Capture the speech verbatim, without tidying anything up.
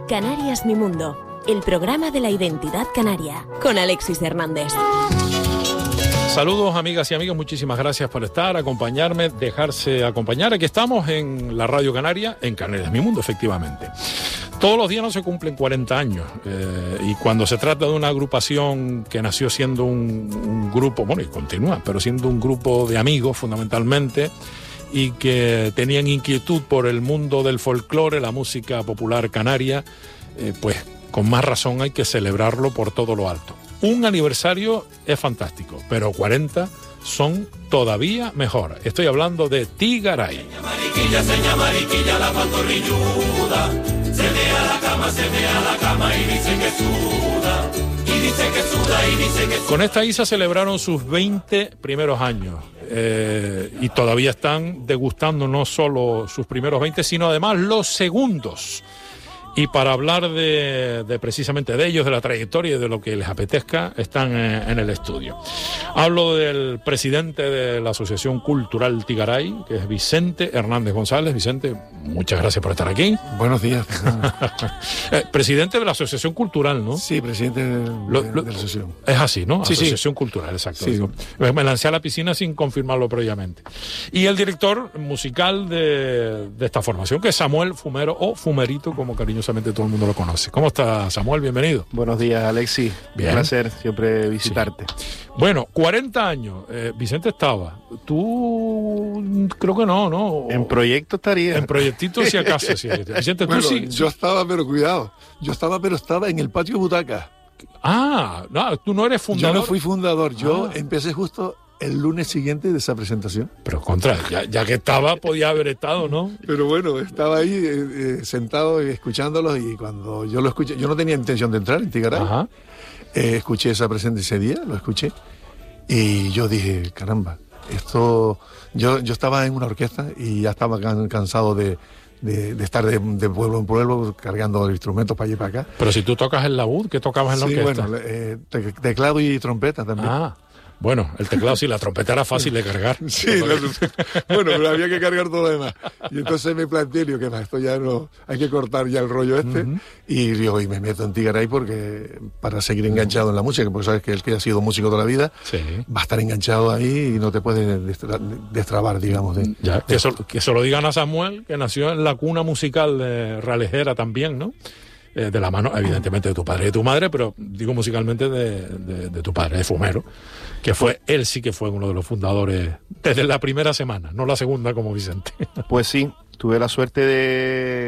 Canarias Mi Mundo, el programa de la identidad canaria, con Alexis Hernández. Saludos, amigas y amigos, muchísimas gracias por estar, acompañarme, dejarse acompañar. Aquí estamos en la Radio Canaria, en Canarias Mi Mundo, efectivamente. Todos los días no se cumplen cuarenta años eh, y cuando se trata de una agrupación que nació siendo un, un grupo, bueno, y continúa, pero siendo un grupo de amigos fundamentalmente, y que tenían inquietud por el mundo del folclore, la música popular canaria, eh, pues con más razón hay que celebrarlo por todo lo alto. Un aniversario es fantástico, pero cuarenta son todavía mejor. Estoy hablando de Tigaray. Seña mariquilla, seña mariquilla, la pantorrilluda, se ve a la cama, se ve a la cama y dice que suda, y dice que suda, y dice que suda. Con esta Isa celebraron sus veinte primeros años. Eh, y todavía están degustando no solo sus primeros veinte, sino además los segundos. Y para hablar de, de precisamente de ellos, de la trayectoria y de lo que les apetezca, están en, en el estudio. Hablo del presidente de la Asociación Cultural Tigaray, que es Vicente Hernández González. Vicente, muchas gracias por estar aquí. Buenos días. eh, presidente de la Asociación Cultural, ¿no? Sí, presidente de, lo, de, lo, de la asociación. Es así, ¿no? Sí, Asociación sí. Cultural, exacto. Sí. Digo, me lancé a la piscina sin confirmarlo previamente. Y el director musical de, de esta formación, que es Samuel Fumero, o Fumerito, como cariñosamente todo el mundo lo conoce. ¿Cómo está, Samuel? Bienvenido. Buenos días, Alexis. Bien. Un placer siempre visitarte. Sí. Bueno, cuarenta años. Eh, Vicente estaba. Tú creo que no, ¿no? En proyecto estaría. En proyectito, si acaso. Sí. Vicente, Bueno, tú sí. yo estaba, pero cuidado. Yo estaba, pero estaba en el patio butaca. Ah, no, tú no eres fundador. Yo no fui fundador. Yo Ah. empecé justo el lunes siguiente de esa presentación. Pero contra, ya, ya que estaba, podía haber estado, ¿no? Pero bueno, estaba ahí eh, eh, sentado y escuchándolos, y cuando yo lo escuché, yo no tenía intención de entrar en Tigaray. Ajá. Eh, escuché esa presentación ese día, lo escuché, y yo dije, caramba, esto... Yo, yo estaba en una orquesta y ya estaba can, cansado de, de, de estar de, de pueblo en pueblo cargando instrumentos para allá y para acá. Pero si tú tocas el laúd, ¿qué tocabas en la Sí, orquesta? bueno, eh, te, teclado y trompeta también. Ah, bueno, el teclado sí, la trompeta era fácil de cargar. Sí, la, bueno, pero había que cargar todo lo demás. Y entonces me planteé, digo, que más, esto ya no, hay que cortar ya el rollo este. Uh-huh. Y digo, y me meto en Tigaray porque para seguir enganchado en la música, porque sabes que el que ha sido músico toda la vida, sí, va a estar enganchado ahí y no te puedes destra- destrabar, digamos. De, ya, de que, eso, que se lo digan a Samuel, que nació en la cuna musical de Realejera también, ¿no? Eh, de la mano, evidentemente, de tu padre y de tu madre, pero digo musicalmente de, de, de tu padre, de Fumero, que fue, él sí que fue uno de los fundadores desde la primera semana, no la segunda como Vicente. Pues sí, tuve la suerte de